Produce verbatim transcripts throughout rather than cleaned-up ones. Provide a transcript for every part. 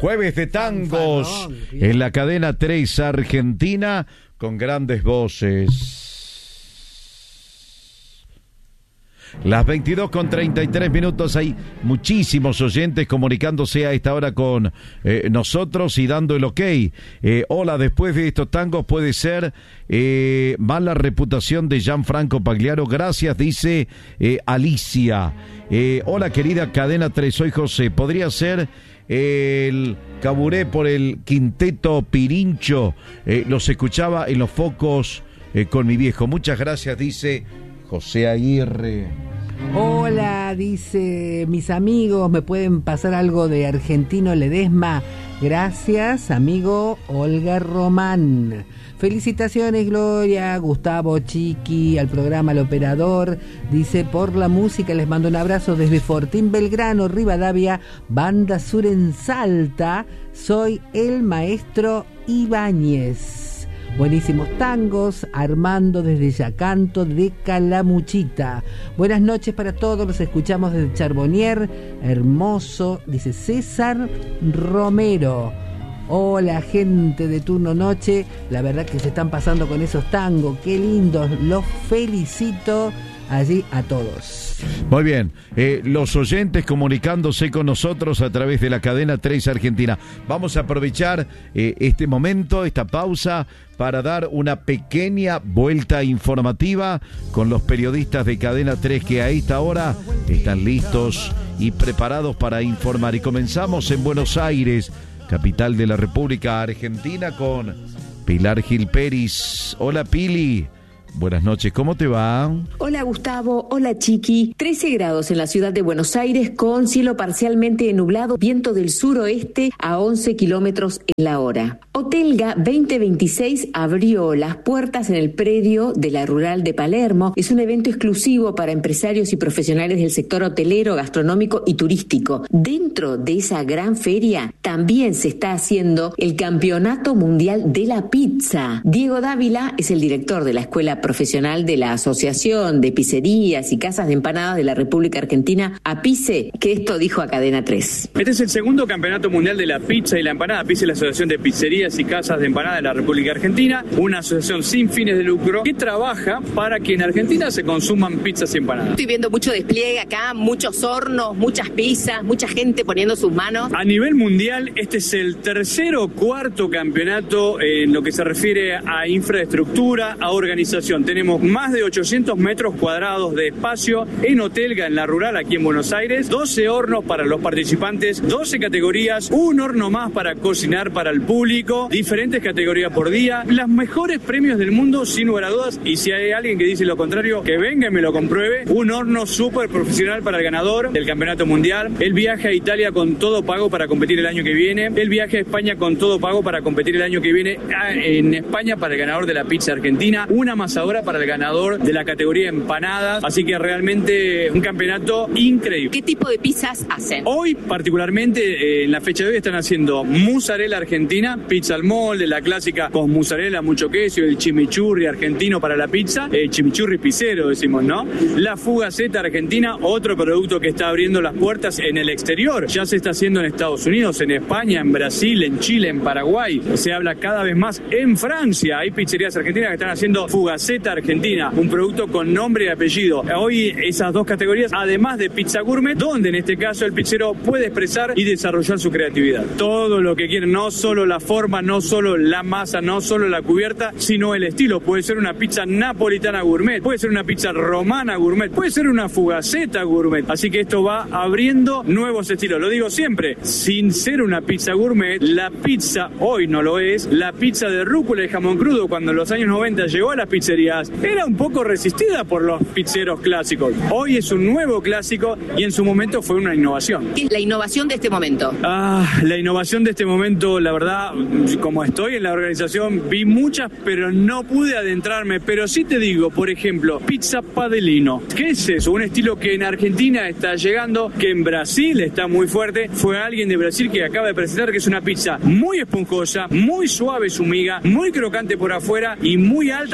Jueves de tangos en la cadena tres Argentina con grandes voces. Las veintidós con treinta y tres minutos, hay muchísimos oyentes comunicándose a esta hora con eh, nosotros y dando el ok. Eh, hola, después de estos tangos puede ser eh, mala reputación de Gianfranco Pagliaro. Gracias, dice eh, Alicia. Eh, hola, querida cadena tres, soy José. ¿Podría ser el Caburé por el Quinteto Pirincho? Eh, los escuchaba en los focos eh, con mi viejo. Muchas gracias, dice José Aguirre. Hola, dice, mis amigos, ¿me pueden pasar algo de Argentino Ledesma? Gracias, amigo Olga Román. Felicitaciones, Gloria, Gustavo, Chiqui, al programa El Operador. Dice, por la música les mando un abrazo desde Fortín Belgrano, Rivadavia, Banda Sur en Salta. Soy el maestro Ibáñez. Buenísimos tangos, Armando desde Yacanto de Calamuchita. Buenas noches para todos, los escuchamos desde Charbonnier, hermoso, dice César Romero. Hola, gente de Turno Noche, la verdad que se están pasando con esos tangos, qué lindos, los felicito allí a todos. Muy bien, eh, los oyentes comunicándose con nosotros a través de la cadena tres Argentina. Vamos a aprovechar eh, este momento, esta pausa, para dar una pequeña vuelta informativa con los periodistas de Cadena tres que a esta hora están listos y preparados para informar. Y comenzamos en Buenos Aires, capital de la República Argentina, con Pilar Gil Peris. Hola, Pili. Buenas noches, ¿cómo te va? Hola, Gustavo, hola, Chiqui. trece grados en la ciudad de Buenos Aires con cielo parcialmente nublado, viento del suroeste a once kilómetros en la hora. Hotelga veinte veintiséis abrió las puertas en el predio de la Rural de Palermo. Es un evento exclusivo para empresarios y profesionales del sector hotelero, gastronómico y turístico. Dentro de esa gran feria también se está haciendo el Campeonato Mundial de la Pizza. Diego Dávila es el director de la Escuela Profesional de la Asociación de Pizzerías y Casas de Empanadas de la República Argentina, APICE, que esto dijo a Cadena tres. Este es el segundo Campeonato Mundial de la Pizza y la Empanada. APICE es la Asociación de Pizzerías y Casas de Empanadas de la República Argentina, una asociación sin fines de lucro que trabaja para que en Argentina se consuman pizzas y empanadas. Estoy viendo mucho despliegue acá, muchos hornos, muchas pizzas, mucha gente poniendo sus manos. A nivel mundial, este es el tercer o cuarto campeonato en lo que se refiere a infraestructura, a organización. Tenemos más de ochocientos metros cuadrados de espacio en Hotelga, en la Rural, aquí en Buenos Aires, doce hornos para los participantes, doce categorías, un horno más para cocinar para el público, diferentes categorías por día, los mejores premios del mundo, sin lugar a dudas, y si hay alguien que dice lo contrario, que venga y me lo compruebe. Un horno súper profesional para el ganador del Campeonato Mundial, el viaje a Italia con todo pago para competir el año que viene, el viaje a España con todo pago para competir el año que viene en España para el ganador de la pizza argentina, una masa ahora para el ganador de la categoría empanadas, así que realmente un campeonato increíble. ¿Qué tipo de pizzas hacen? Hoy, particularmente, eh, en la fecha de hoy están haciendo mozzarella argentina, pizza al molde, la clásica con mozzarella, mucho queso, el chimichurri argentino para la pizza, el chimichurri pizzero decimos, ¿no? La fugaceta argentina, otro producto que está abriendo las puertas en el exterior, ya se está haciendo en Estados Unidos, en España, en Brasil, en Chile, en Paraguay, se habla cada vez más en Francia, hay pizzerías argentinas que están haciendo fugaceta argentina, un producto con nombre y apellido. Hoy esas dos categorías, además de pizza gourmet, donde en este caso el pizzero puede expresar y desarrollar su creatividad. Todo lo que quieren, no solo la forma, no solo la masa, no solo la cubierta, sino el estilo. Puede ser una pizza napolitana gourmet, puede ser una pizza romana gourmet, puede ser una fugaceta gourmet. Así que esto va abriendo nuevos estilos. Lo digo siempre, sin ser una pizza gourmet, la pizza hoy no lo es. La pizza de rúcula y jamón crudo, cuando en los años noventa llegó a las pizzerías, era un poco resistida por los pizzeros clásicos. Hoy es un nuevo clásico y en su momento fue una innovación. ¿Qué es la innovación de este momento? Ah, la innovación de este momento, la verdad, como estoy en la organización, vi muchas, pero no pude adentrarme. Pero sí te digo, por ejemplo, pizza padellino. ¿Qué es eso? Un estilo que en Argentina está llegando, que en Brasil está muy fuerte. Fue alguien de Brasil que acaba de presentar que es una pizza muy esponjosa, muy suave su miga, muy crocante por afuera y muy alta también,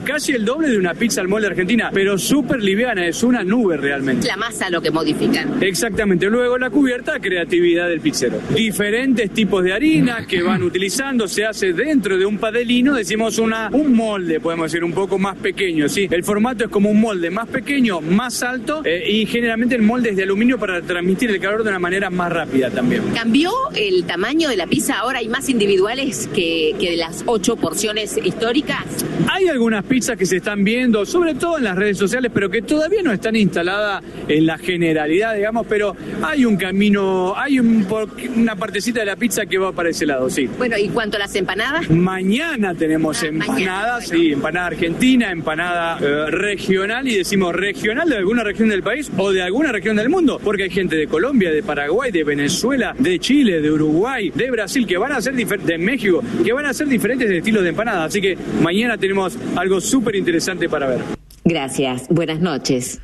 casi el doble de una pizza al molde argentina, pero súper liviana, es una nube realmente. La masa lo que modifican. Exactamente, luego la cubierta, creatividad del pizzero. Diferentes tipos de harina que van utilizando, se hace dentro de un padelino, decimos una, un molde, podemos decir, un poco más pequeño, ¿sí? El formato es como un molde más pequeño, más alto, eh, y generalmente el molde es de aluminio para transmitir el calor de una manera más rápida también. ¿Cambió el tamaño de la pizza? ¿Ahora hay más individuales que, que de las ocho porciones históricas? Hay algunas pizzas que se están viendo, sobre todo en las redes sociales, pero que todavía no están instaladas en la generalidad, digamos, pero hay un camino, hay un, una partecita de la pizza que va para ese lado, sí. Bueno, ¿y cuánto a las empanadas? Mañana tenemos ah, empanadas, mañana, sí, bueno. empanada argentina, empanada eh, regional, y decimos regional de alguna región del país o de alguna región del mundo, porque hay gente de Colombia, de Paraguay, de Venezuela, de Chile, de Uruguay, de Brasil, que van a ser diferentes, de México, que van a ser diferentes estilos de empanada, así que mañana tenemos algo súper interesante para ver. Gracias, buenas noches.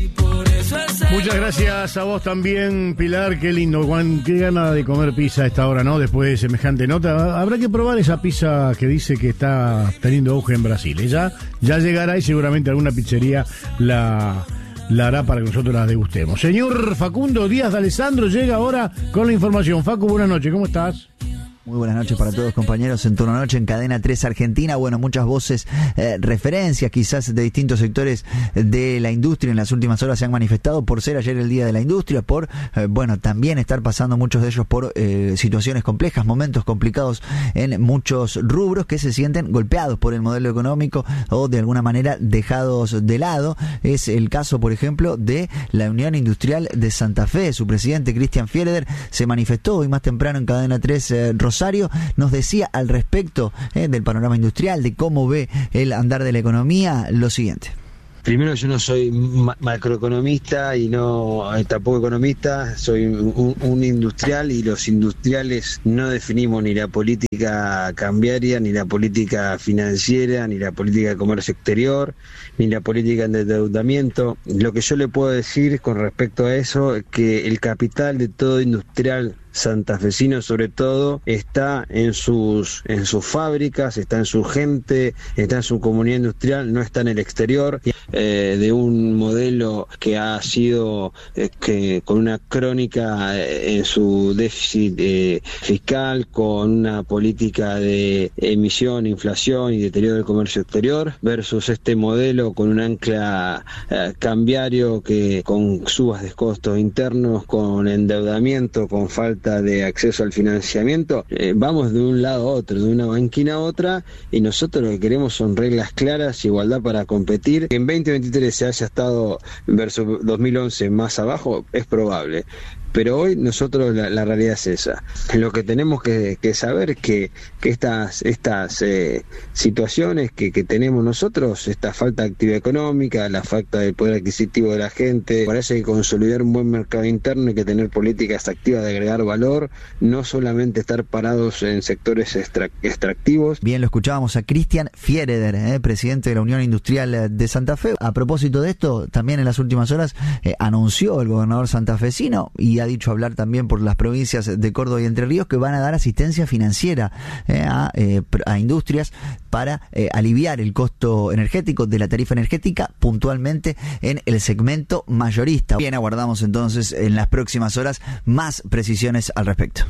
Muchas gracias a vos también, Pilar. Qué lindo, Juan. Qué gana de comer pizza a esta hora, ¿no? Después de semejante nota. Habrá que probar esa pizza que dice que está teniendo auge en Brasil. Ella ya llegará y seguramente alguna pizzería la, la hará para que nosotros la degustemos. Señor Facundo Díaz de Alessandro llega ahora con la información. Facu, buenas noches. ¿Cómo estás? Muy buenas noches para todos, compañeros. En Turno Noche en Cadena tres Argentina. Bueno, muchas voces, eh, referencias quizás de distintos sectores de la industria en las últimas horas se han manifestado por ser ayer el Día de la Industria, por, eh, bueno, también estar pasando muchos de ellos por eh, situaciones complejas, momentos complicados en muchos rubros que se sienten golpeados por el modelo económico o de alguna manera dejados de lado. Es el caso, por ejemplo, de la Unión Industrial de Santa Fe. Su presidente, Cristian Fiereder, se manifestó hoy más temprano en Cadena tres eh, Rosario. Nos decía al respecto eh, del panorama industrial, de cómo ve el andar de la economía, lo siguiente. Primero, yo no soy ma- macroeconomista y no eh, tampoco economista, soy un, un industrial, y los industriales no definimos ni la política cambiaria, ni la política financiera, ni la política de comercio exterior, ni la política de endeudamiento. Lo que yo le puedo decir con respecto a eso es que el capital de todo industrial santafesino, sobre todo, está en sus en sus fábricas, está en su gente, está en su comunidad industrial, no está en el exterior, eh, de un modelo que ha sido eh, que con una crónica en su déficit eh, fiscal, con una política de emisión, inflación y deterioro del comercio exterior, versus este modelo con un ancla eh, cambiario que con subas de costos internos, con endeudamiento, con falta de acceso al financiamiento. Eh, vamos de un lado a otro, de una banquina a otra, y nosotros lo que queremos son reglas claras, igualdad para competir. Que en veinte veintitrés se haya estado versus dos mil once más abajo es probable, pero hoy nosotros la, la realidad es esa. Lo que tenemos que, que saber que, que estas estas eh, situaciones que, que tenemos nosotros, esta falta de actividad económica, la falta de poder adquisitivo de la gente, parece que consolidar un buen mercado interno y que tener políticas activas de agregar valor, no solamente estar parados en sectores extra, extractivos. Bien, lo escuchábamos a Cristian Fiereder, eh, presidente de la Unión Industrial de Santa Fe. A propósito de esto, también en las últimas horas eh, anunció el gobernador santafesino, y ha dicho hablar también por las provincias de Córdoba y Entre Ríos, que van a dar asistencia financiera eh, a, eh, a industrias para eh, aliviar el costo energético de la tarifa energética, puntualmente en el segmento mayorista. Bien, aguardamos entonces en las próximas horas más precisiones al respecto.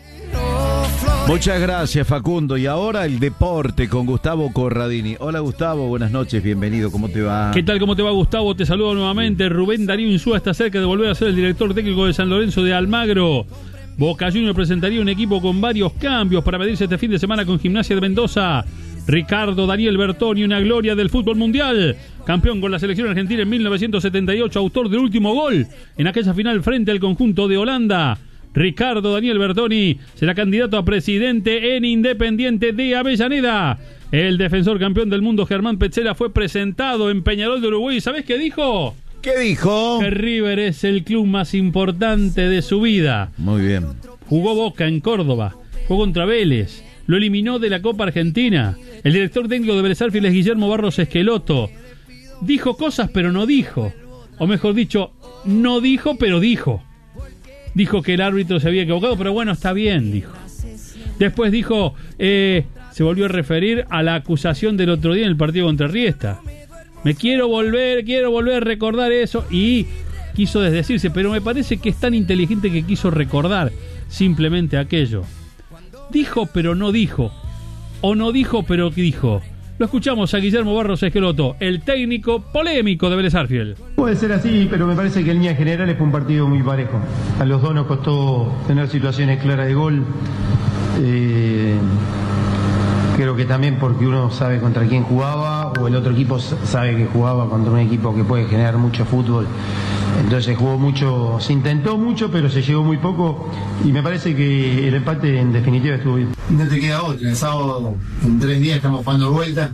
Muchas gracias, Facundo. Y ahora el deporte con Gustavo Corradini. Hola, Gustavo, buenas noches, bienvenido, ¿cómo te va? ¿Qué tal, cómo te va, Gustavo? Te saludo nuevamente. Rubén Darío Insúa está cerca de volver a ser el director técnico de San Lorenzo de Almagro. Boca Juniors presentaría un equipo con varios cambios para medirse este fin de semana con Gimnasia de Mendoza. Ricardo Daniel Bertoni, una gloria del fútbol mundial, campeón con la selección argentina en mil novecientos setenta y ocho, autor del último gol en aquella final frente al conjunto de Holanda. Ricardo Daniel Bertoni será candidato a presidente en Independiente de Avellaneda. El defensor campeón del mundo Germán Petzela fue presentado en Peñarol de Uruguay. ¿Sabés qué dijo? ¿Qué dijo? Que River es el club más importante de su vida. Muy bien. Jugó Boca en Córdoba, jugó contra Vélez, lo eliminó de la Copa Argentina. El director técnico de Vélez Arfiel es Guillermo Barros Esqueloto. Dijo cosas pero no dijo. O mejor dicho, no dijo pero dijo. Dijo que el árbitro se había equivocado, pero bueno, está bien, dijo. Después dijo, eh, se volvió a referir a la acusación del otro día en el partido contra Riestra. Me quiero volver, quiero volver a recordar eso, y quiso desdecirse, pero me parece que es tan inteligente que quiso recordar simplemente aquello. Dijo pero no dijo, o no dijo pero dijo. Lo escuchamos a Guillermo Barros Esqueloto, el técnico polémico de Vélez Sarsfield. Puede ser así, pero me parece que en líneas generales fue un partido muy parejo. A los dos nos costó tener situaciones claras de gol. Eh, creo que también porque uno sabe contra quién jugaba, o el otro equipo sabe que jugaba contra un equipo que puede generar mucho fútbol. Entonces jugó mucho, se intentó mucho, pero se llegó muy poco, y me parece que el empate en definitiva estuvo bien. No te queda otra, el sábado en tres días estamos jugando vuelta.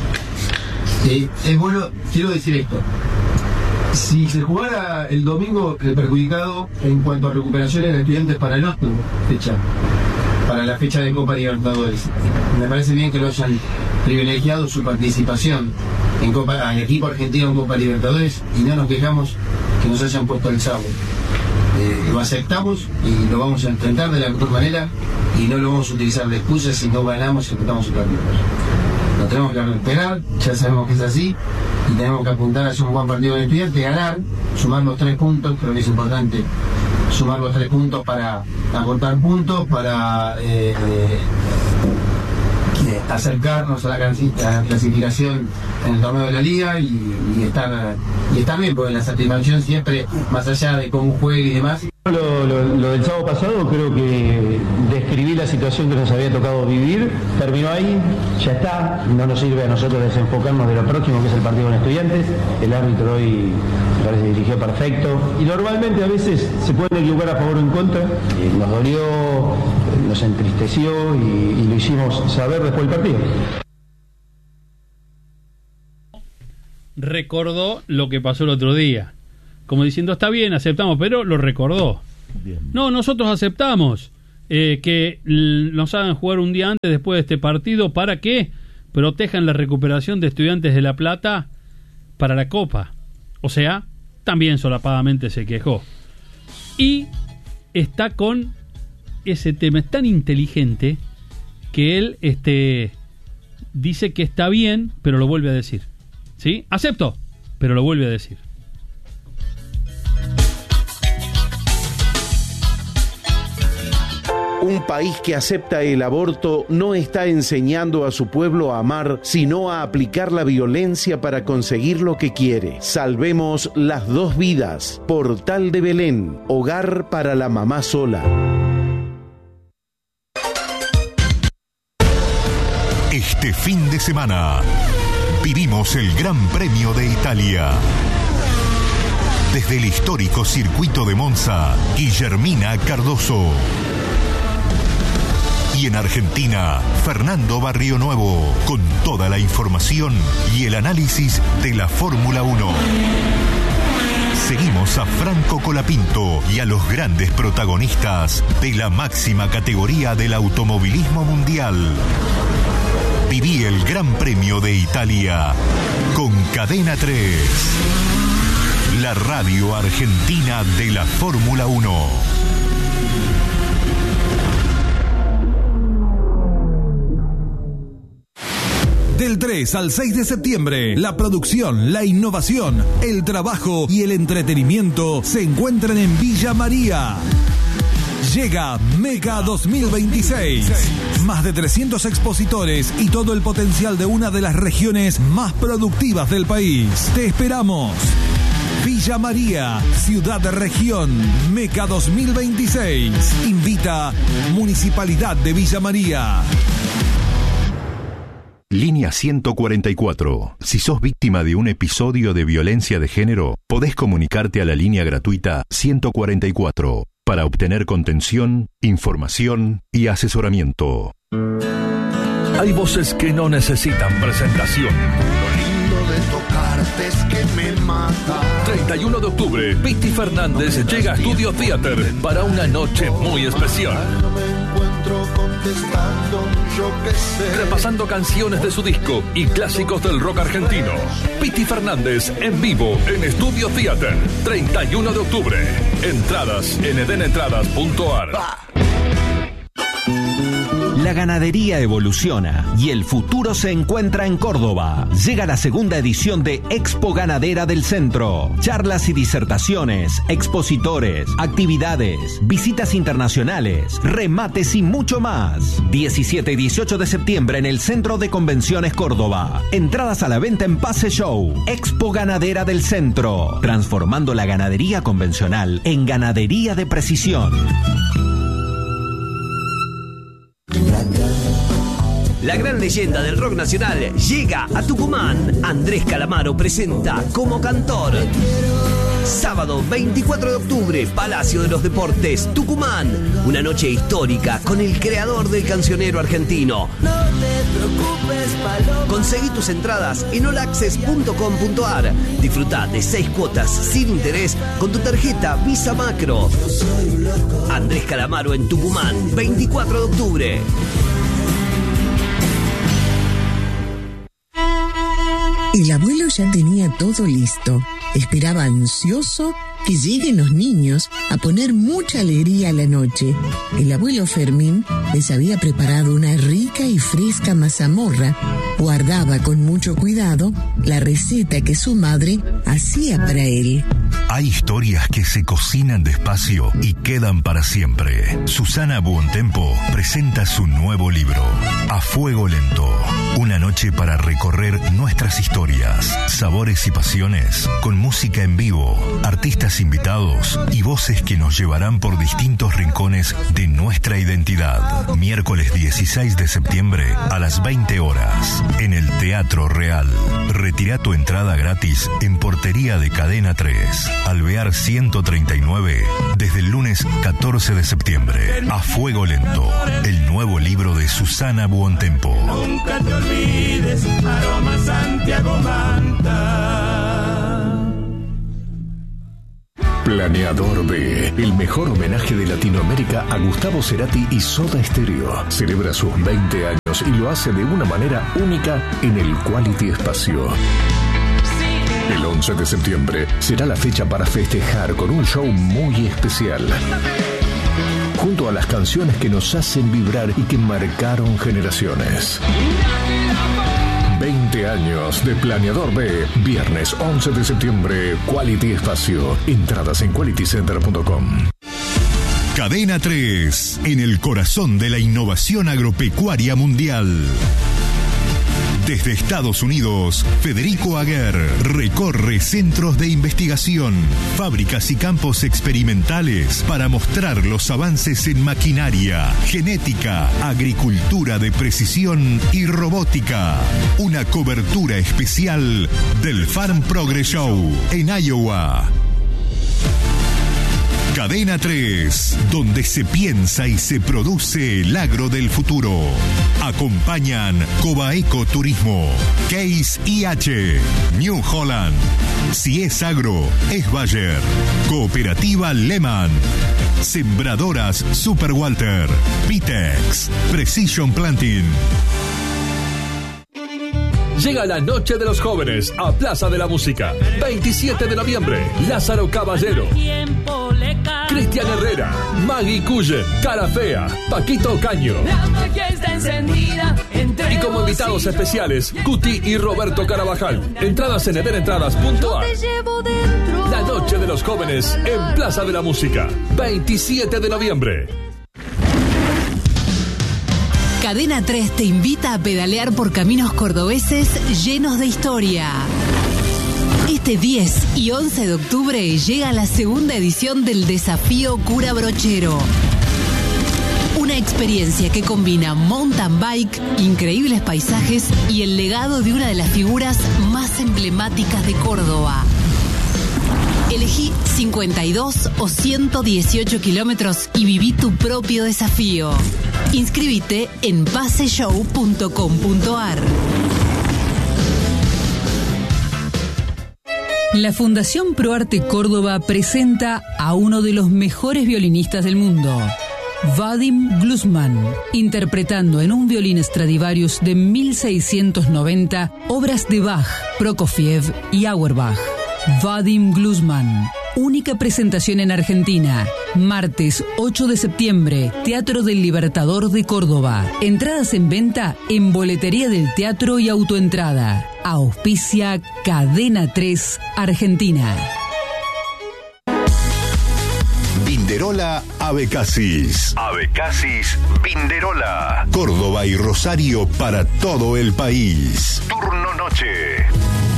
Eh, es bueno, quiero decir esto, si se jugara el domingo, el perjudicado en cuanto a recuperaciones de estudiantes para el otro fecha, para la fecha de Copa Libertadores, me parece bien que lo hayan privilegiado su participación en Copa, al equipo argentino en Copa Libertadores, y no nos quejamos que nos hayan puesto el sábado. Eh, lo aceptamos y lo vamos a enfrentar de la mejor manera, y no lo vamos a utilizar de excusa si no ganamos y enfrentamos el partido. Lo tenemos que esperar, ya sabemos que es así, y tenemos que apuntar a hacer un buen partido de estudiante, ganar, sumar los tres puntos. Creo que es importante sumar los tres puntos para aportar puntos, para eh, eh, acercarnos a la clasificación en el torneo de la liga, y, y estar y estar bien, porque la satisfacción siempre, más allá de cómo juegue y demás. Lo, lo, lo del sábado pasado, creo que describí la situación que nos había tocado vivir, terminó ahí, ya está, no nos sirve a nosotros desenfocarnos de lo próximo, que es el partido con Estudiantes. El árbitro hoy me parece que dirigió perfecto, y normalmente a veces se pueden equivocar a favor o en contra. Eh, nos dolió, nos entristeció, y, y lo hicimos saber después del partido. Recordó lo que pasó el otro día, como diciendo, está bien, aceptamos, pero lo recordó. Bien. No, nosotros aceptamos eh, que l- nos hagan jugar un día antes, después de este partido, para que protejan la recuperación de Estudiantes de La Plata para la Copa. O sea, también solapadamente se quejó. Y está con ese tema, es tan inteligente que él este, dice que está bien, pero lo vuelve a decir. ¿Sí? Acepto, pero lo vuelve a decir. Un país que acepta el aborto no está enseñando a su pueblo a amar, sino a aplicar la violencia para conseguir lo que quiere. Salvemos las dos vidas. Portal de Belén, hogar para la mamá sola. Este fin de semana vivimos el Gran Premio de Italia. Desde el histórico circuito de Monza, Guillermina Cardoso. Y en Argentina, Fernando Barrionuevo, con toda la información y el análisis de la Fórmula uno. Seguimos a Franco Colapinto y a los grandes protagonistas de la máxima categoría del automovilismo mundial. Viví el Gran Premio de Italia con Cadena tres, la radio argentina de la Fórmula uno. Del tres al seis de septiembre, la producción, la innovación, el trabajo y el entretenimiento se encuentran en Villa María. Llega Mega dos mil veintiséis. Más de trescientos expositores y todo el potencial de una de las regiones más productivas del país. Te esperamos. Villa María, Ciudad de Región, Meca dos mil veintiséis. Invita Municipalidad de Villa María. Línea ciento cuarenta y cuatro. Si sos víctima de un episodio de violencia de género, podés comunicarte a la línea gratuita ciento cuarenta y cuatro para obtener contención, información y asesoramiento. Hay voces que no necesitan presentación. Es que me mata. treinta y uno de octubre, Piti Fernández no llega a Studio Theater para una noche muy especial. No me encuentro contestando, yo qué sé. Repasando canciones de su disco y clásicos del rock argentino. Piti Fernández en vivo en Studio Theater, treinta y uno de octubre. Entradas en eden entradas punto a r. La La ganadería evoluciona y el futuro se encuentra en Córdoba. Llega la segunda edición de Expo Ganadera del Centro. Charlas y disertaciones, expositores, actividades, visitas internacionales, remates y mucho más. diecisiete y dieciocho de septiembre en el Centro de Convenciones Córdoba. Entradas a la venta en Pase Show. Expo Ganadera del Centro. Transformando la ganadería convencional en ganadería de precisión. La gran leyenda del rock nacional llega a Tucumán. Andrés Calamaro presenta como cantor. Sábado veinticuatro de octubre, Palacio de los Deportes, Tucumán. Una noche histórica con el creador del cancionero argentino. No te preocupes, Paloma. Conseguí tus entradas en all access punto com punto a r. Disfruta de seis cuotas sin interés con tu tarjeta Visa Macro. Andrés Calamaro en Tucumán, veinticuatro de octubre. El abuelo ya tenía todo listo. Esperaba ansioso que lleguen los niños a poner mucha alegría a la noche. El abuelo Fermín les había preparado una rica y fresca mazamorra. Guardaba con mucho cuidado la receta que su madre hacía para él. Hay historias que se cocinan despacio y quedan para siempre. Susana Buontempo presenta su nuevo libro, A Fuego Lento. Una noche para recorrer nuestras historias, sabores y pasiones, con música en vivo, artistas invitados y voces que nos llevarán por distintos rincones de nuestra identidad. Miércoles dieciséis de septiembre a las veinte horas, en el Teatro Real. Retira tu entrada gratis en Portería de Cadena tres. Alvear ciento treinta y nueve, desde el lunes catorce de septiembre. A Fuego Lento, el nuevo libro de Susana Buontempo. Nunca te olvides, Aroma Santiago Manta. Planeador B, el mejor homenaje de Latinoamérica a Gustavo Cerati y Soda Stereo. Celebra sus veinte años y lo hace de una manera única en el Quality Espacio. El once de septiembre será la fecha para festejar con un show muy especial. Junto a las canciones que nos hacen vibrar y que marcaron generaciones. veinte años de Planeador B, viernes once de septiembre, Quality Espacio. Entradas en quality center punto com. Cadena tres, en el corazón de la innovación agropecuaria mundial. Desde Estados Unidos, Federico Aguer recorre centros de investigación, fábricas y campos experimentales para mostrar los avances en maquinaria, genética, agricultura de precisión y robótica. Una cobertura especial del Farm Progress Show en Iowa. Cadena tres, donde se piensa y se produce el agro del futuro. Acompañan Cobaeco Turismo, Case I H, New Holland. Si es agro, es Bayer. Cooperativa Lehman. Sembradoras Super Walter. Pitex. Precision Planting. Llega la Noche de los Jóvenes a Plaza de la Música. veintisiete de noviembre, Lázaro Caballero, Cristian Herrera, Maggie Cullen, Cara Fea, Paquito Caño. Y como invitados especiales, Cuti y Roberto Carabajal. Entradas en everentradas punto a r. La Noche de los Jóvenes en Plaza de la Música. veintisiete de noviembre. Cadena tres te invita a pedalear por caminos cordobeses llenos de historia. Este diez y once de octubre llega la segunda edición del Desafío Cura Brochero. Una experiencia que combina mountain bike, increíbles paisajes y el legado de una de las figuras más emblemáticas de Córdoba. Elegí cincuenta y dos o ciento dieciocho kilómetros y viví tu propio desafío. Inscríbete en pase show punto com punto a r. La Fundación ProArte Córdoba presenta a uno de los mejores violinistas del mundo, Vadim Glusman, interpretando en un violín Stradivarius de mil seiscientos noventa obras de Bach, Prokofiev y Auerbach. Vadim Glusman, Única presentación en Argentina. Martes ocho de septiembre, Teatro del Libertador de Córdoba. Entradas en venta en Boletería del Teatro y Autoentrada. Auspicia Cadena tres Argentina. Vinderola Abecasis. Abecasis Vinderola. Córdoba y Rosario para todo el país. Turno noche.